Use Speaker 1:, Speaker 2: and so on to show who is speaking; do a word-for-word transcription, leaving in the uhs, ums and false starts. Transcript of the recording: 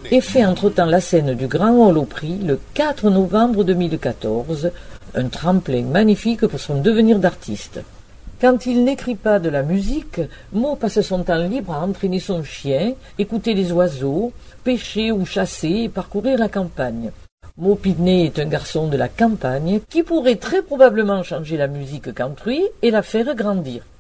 Speaker 1: et fait entre-temps la scène du Grand Holoprix le quatre novembre deux mille quatorze, un tremplin magnifique pour son devenir d'artiste. Quand il n'écrit pas de la musique, Mo passe son temps libre à entraîner son chien, écouter les oiseaux, pêcher ou chasser et parcourir la campagne. Mo Pitney est un garçon de la campagne qui pourrait très probablement changer la musique country et la faire grandir.